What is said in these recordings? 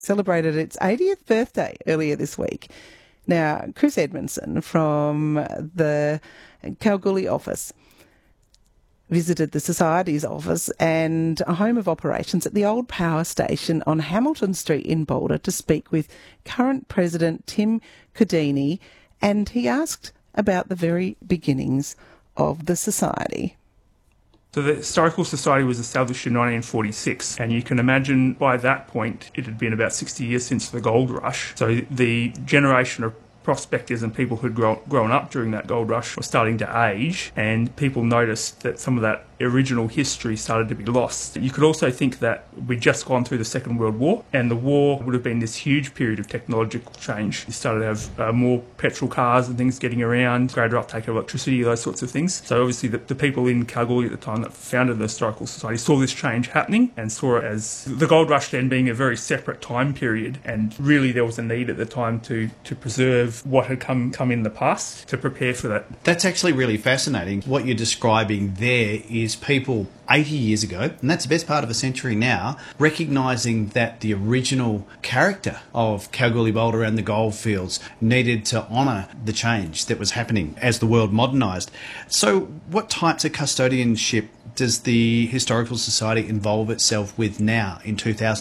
celebrated its 80th birthday earlier this week. Now, Chris Edmondson from the Kalgoorlie office visited the Society's office and a home of operations at the old power station on Hamilton Street in Boulder to speak with current President Tim Coudini, and he asked about the very beginnings of the Society. So the Historical Society was established in 1946, and you can imagine by that point it had been about 60 years since the gold rush. So the generation of prospectors and people who'd grown up during that gold rush were starting to age, and people noticed that some of that original history started to be lost. You could also think that we'd just gone through the Second World War, and the war would have been this huge period of technological change. You started to have more petrol cars and things getting around, greater uptake of electricity, those sorts of things. So obviously the people in Kalgoorlie at the time that founded the Historical Society saw this change happening and saw it as the gold rush then being a very separate time period, and really there was a need at the time to preserve what had come in the past, to prepare for that. That's actually really fascinating. What you're describing there is people 80 years ago, and that's the best part of a century now, recognising that the original character of Kalgoorlie Boulder and the goldfields needed to honour the change that was happening as the world modernised. So what types of custodianship does the Historical Society involve itself with now in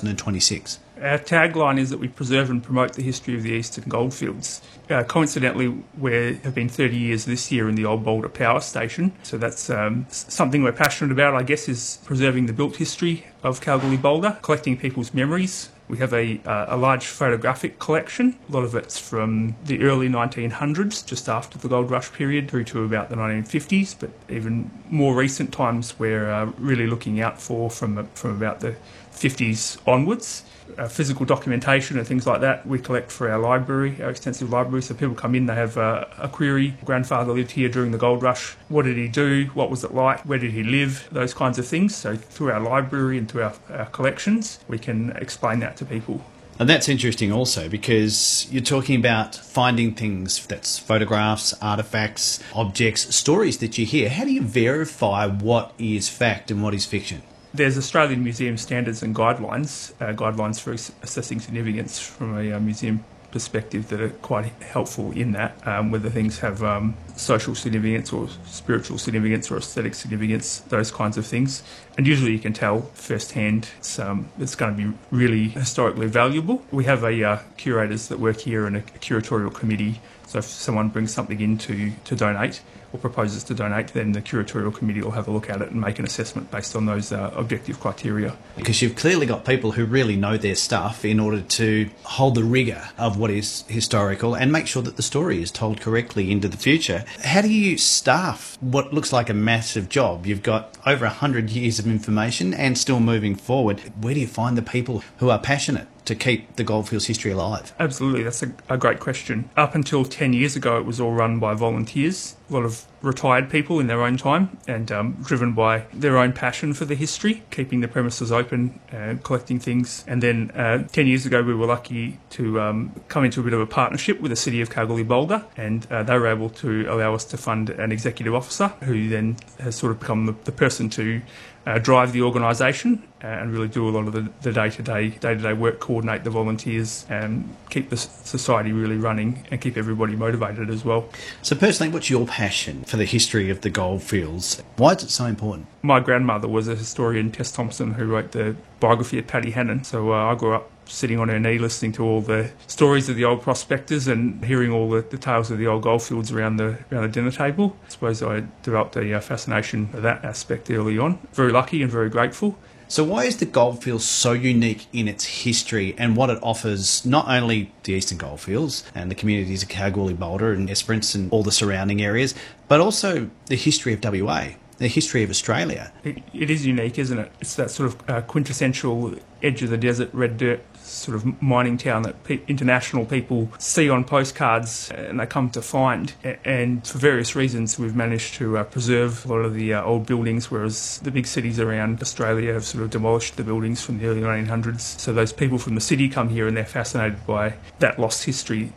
2026? Our tagline is that we preserve and promote the history of the Eastern Goldfields. Coincidentally, we have been 30 years this year in the old Boulder Power Station, so that's something we're passionate about, I guess, is preserving the built history of Kalgoorlie Boulder, collecting people's memories. We have a large photographic collection. A lot of it's from the early 1900s, just after the gold rush period, through to about the 1950s, but even more recent times we're really looking out for from about the 50s onwards. Physical documentation and things like that we collect for our library, our extensive library. So people come in, they have a query. Grandfather lived here during the gold rush. What did he do? What was it like? Where did he live? Those kinds of things. So through our library and through our collections, we can explain that to people. And that's interesting also because you're talking about finding things, that's photographs, artefacts, objects, stories that you hear. How do you verify what is fact and what is fiction? There's Australian Museum Standards and Guidelines, guidelines for assessing significance from a museum perspective that are quite helpful in that, whether things have social significance or spiritual significance or aesthetic significance, those kinds of things. And usually you can tell firsthand it's going to be really historically valuable. We have curators that work here and a curatorial committee, so if someone brings something in to donate, or proposes to donate, then the curatorial committee will have a look at it and make an assessment based on those objective criteria. Because you've clearly got people who really know their stuff in order to hold the rigour of what is historical and make sure that the story is told correctly into the future. How do you staff what looks like a massive job? You've got over 100 years of information and still moving forward. Where do you find the people who are passionate to keep the Goldfields history alive? Absolutely, that's a great question. Up until 10 years ago, it was all run by volunteers, a lot of retired people in their own time, and driven by their own passion for the history, keeping the premises open and collecting things. And then 10 years ago, we were lucky to come into a bit of a partnership with the City of Kalgoorlie Boulder, and they were able to allow us to fund an executive officer who then has sort of become the person to drive the organisation and really do a lot of the day-to-day work, coordinate the volunteers and keep the society really running and keep everybody motivated as well. So personally, what's your passion for the history of the goldfields? Why is it so important? My grandmother was a historian, Tess Thompson, who wrote the biography of Paddy Hannon, so I grew up sitting on her knee listening to all the stories of the old prospectors and hearing all the tales of the old goldfields around the dinner table. I suppose I developed a fascination for that aspect early on. Very lucky and very grateful. So why is the Goldfields so unique in its history and what it offers not only the Eastern Goldfields and the communities of Kalgoorlie Boulder and Esperance and all the surrounding areas, but also the history of WA, the history of Australia? It is unique, isn't it? It's that sort of quintessential edge of the desert, red dirt sort of mining town that international people see on postcards and they come to find. And for various reasons, we've managed to preserve a lot of the old buildings, whereas the big cities around Australia have sort of demolished the buildings from the early 1900s. So those people from the city come here and they're fascinated by that lost history.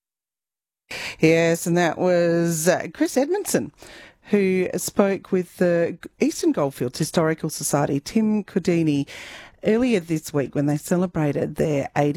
Yes, and that was Chris Edmondson, who spoke with the Eastern Goldfields Historical Society, Tim Coudini, earlier this week when they celebrated their 80th